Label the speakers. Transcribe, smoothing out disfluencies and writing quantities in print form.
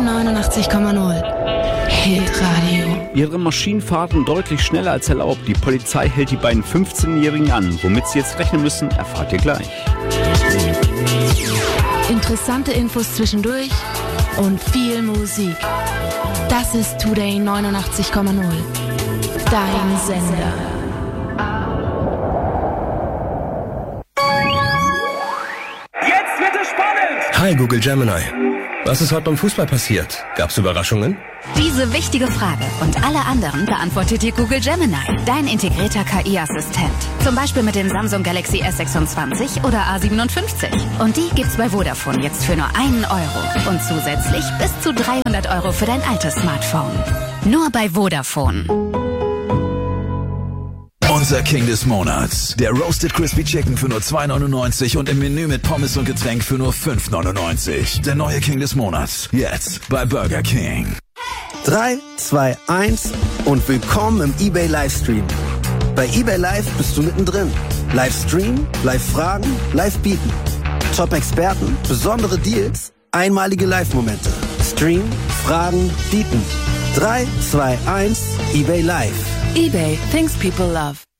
Speaker 1: 89,0. Hitradio.
Speaker 2: Ihre Maschinen fahren deutlich schneller als erlaubt. Die Polizei hält die beiden 15-Jährigen an. Womit sie jetzt rechnen müssen, erfahrt ihr gleich.
Speaker 1: Interessante Infos zwischendurch und viel Musik. Das ist Today 89,0. Dein Sender.
Speaker 3: Jetzt wird es spannend!
Speaker 4: Hi Google Gemini. Was ist heute beim Fußball passiert? Gab's Überraschungen?
Speaker 5: Diese wichtige Frage und alle anderen beantwortet dir Google Gemini, dein integrierter KI-Assistent. Zum Beispiel mit dem Samsung Galaxy S26 oder A57. Und die gibt's bei Vodafone jetzt für nur 1 Euro. Und zusätzlich bis zu 300 Euro für dein altes Smartphone. Nur bei Vodafone.
Speaker 6: Unser King des Monats. Der Roasted Crispy Chicken für nur 2,99 und im Menü mit Pommes und Getränk für nur 5,99. Der neue King des Monats. Jetzt bei Burger King.
Speaker 7: 3, 2, 1 und willkommen im eBay Livestream. Bei eBay Live bist du mittendrin. Livestream, Live-Fragen, Live-Bieten. Top-Experten, besondere Deals, einmalige Live-Momente. Stream, Fragen, Bieten. 3, 2, 1, eBay Live.
Speaker 1: eBay, things people love.